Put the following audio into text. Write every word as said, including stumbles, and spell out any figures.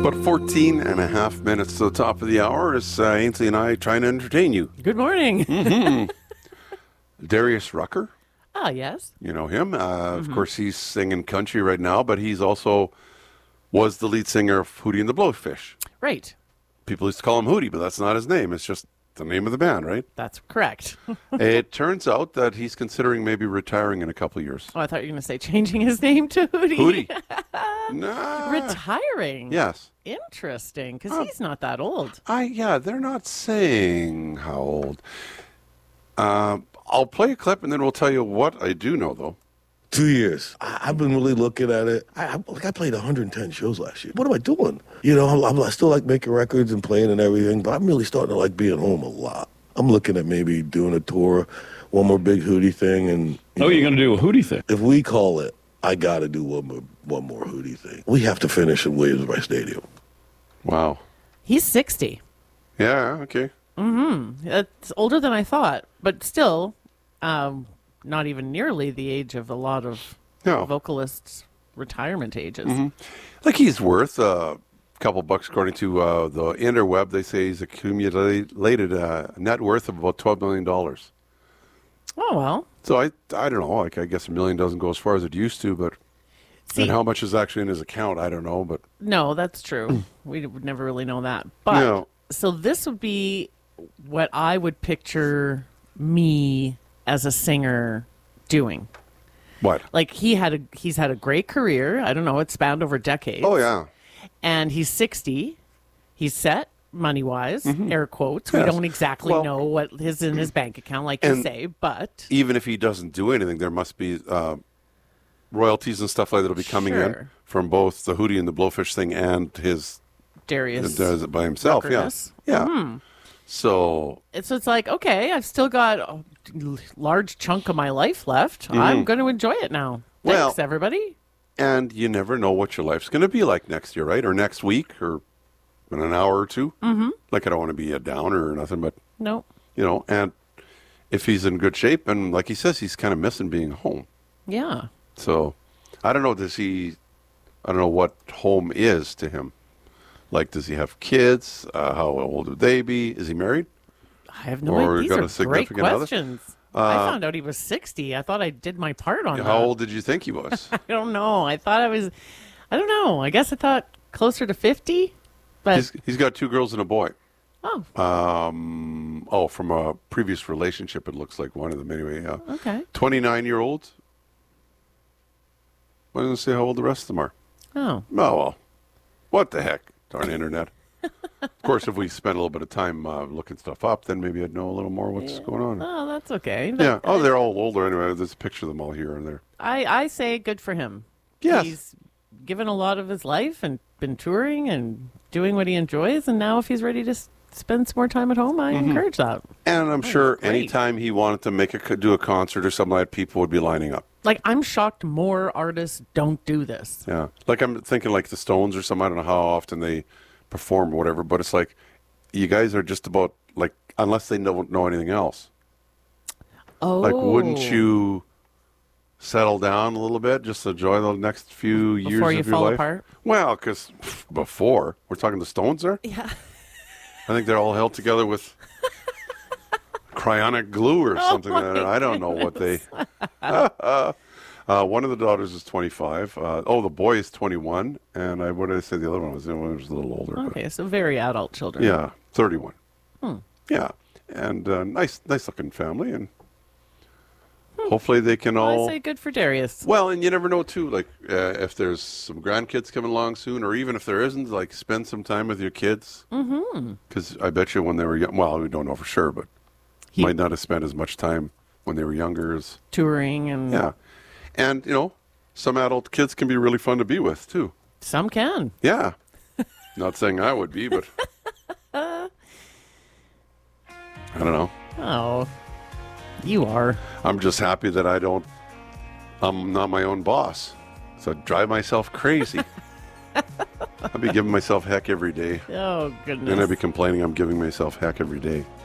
About fourteen and a half minutes to the top of the hour is uh, Ainsley and I trying to entertain you. Good morning. Mm-hmm. Darius Rucker. Ah, yes. You know him. Uh, mm-hmm. Of course, he's singing country right now, but he's also was the lead singer of Hootie and the Blowfish. Right. People used to call him Hootie, but that's not his name. It's just the name of the band, right? That's correct. It turns out that he's considering maybe retiring in a couple of years. Oh, I thought you were going to say changing his name to Hootie. Hootie. Nah. Retiring. Yes. Interesting, because Uh, he's not that old. I yeah, they're not saying how old. Uh, I'll play a clip and then we'll tell you what I do know, though. Two years. I, I've been really looking at it. I, I, like I played one hundred ten shows last year. What am I doing? You know, I'm, I'm, I still like making records and playing and everything, but I'm really starting to like being home a lot. I'm looking at maybe doing a tour, one more big Hootie thing. And you Oh, know, you're going to do a Hootie thing? if we call it, I got to do one more, one more Hootie thing. We have to finish in Williams-Brice Stadium. Wow. He's sixty. Yeah, okay. Mm-hmm. That's older than I thought, but still um, not even nearly the age of a lot of No. vocalists' retirement ages. Mm-hmm. Like he's worth a couple bucks, according to uh, the interweb. They say he's accumulated a net worth of about twelve million dollars. Oh, well. So I I don't know. Like I guess a million doesn't go as far as it used to, but See, and how much is actually in his account, I don't know. But no, that's true. we would never really know that. But No. so this would be what I would picture me as a singer doing. what? Like he had a he's had a great career. I don't know, it spanned over decades. Oh yeah. And he's sixty. He's set money wise, air quotes. We Yes. don't exactly Well- know what is in his bank account, like you And- say, but Even if he doesn't do anything, there must be uh, royalties and stuff like that will be coming in Sure. from both the Hootie and the Blowfish thing and his Darius does it by himself. Ruckerness. Yeah. Yeah. So So it's like, okay, I've still got a large chunk of my life left. I'm going to enjoy it now. Mm-hmm. Well- Thanks, everybody. And you never know what your life's going to be like next year, right? Or next week, or in an hour or two. Mm-hmm. Like, I don't want to be a downer or nothing, but, No. you know, and if he's in good shape, and like he says, he's kind of missing being home. Yeah. So, I don't know, does he, I don't know what home is to him. Like, does he have kids? Uh, how old would they be? Is he married? I have no Or idea. got a These are great significant other? questions. I found out he was sixty. I thought I did my part on that. How old did you think he was? I don't know. I thought I was, I don't know. I guess I thought closer to fifty. But, he's, he's got two girls and a boy. oh, Um, oh, from a previous relationship, it looks like one of them anyway. Yeah. okay. twenty-nine-year-old. Why doesn't it say how old the rest of them are? Oh, Oh, well. What the heck? Darn internet. Of course, if we spent a little bit of time uh, looking stuff up, then maybe I'd know a little more what's going on. oh, that's okay. Yeah. Oh, they're all older anyway. There's a picture of them all here and there. I, I say good for him. Yes. He's given a lot of his life and been touring and doing what he enjoys. And now if he's ready to s- spend some more time at home, I Mm-hmm. encourage that. And I'm sure great. anytime he wanted to make a do a concert or something like that, people would be lining up. Like, I'm shocked more artists don't do this. Yeah. Like I'm thinking like the Stones or something. I don't know how often they perform or whatever, but it's like you guys are just about like, unless they don't know anything else. Oh. Like, wouldn't you settle down a little bit, just enjoy the next few years Before you of your fall life? apart? Well, because before we're talking the Stones there. Yeah. I think they're all held together with cryonic glue or something. Oh my I don't know what they. uh, one of the daughters is twenty-five. Uh, oh, the boy is twenty-one, and I what did I say? The other one was, the one was a little older. but- Okay, so very adult children. yeah, thirty-one. Hmm. Yeah, and uh, nice, nice looking family, and hopefully they can Well, all. I say good for Darius. Well, and you never know too. Like uh, if there's some grandkids coming along soon, or even if there isn't, like spend some time with your kids. Mm-hmm. Because I bet you when they were young, well, we don't know for sure, but He- might not have spent as much time when they were younger as Touring and yeah. And you know, some adult kids can be really fun to be with too. some can. Yeah. Not saying I would be, but I don't know. Oh, you are. I'm just happy that I don't. I'm not my own boss, so I drive myself crazy. I'd be giving myself heck every day, Oh, goodness. and I'd be complaining I'm giving myself heck every day.